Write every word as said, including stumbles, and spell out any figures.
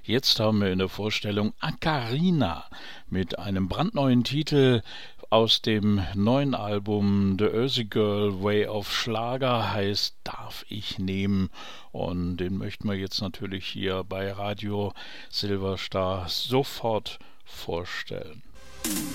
Jetzt haben wir in der Vorstellung Acarina mit einem brandneuen Titel aus dem neuen Album The Earthy Girl Way of Schlager, heißt Darf ich nehmen, und den möchten wir jetzt natürlich hier bei Radio Silverstar sofort vorstellen.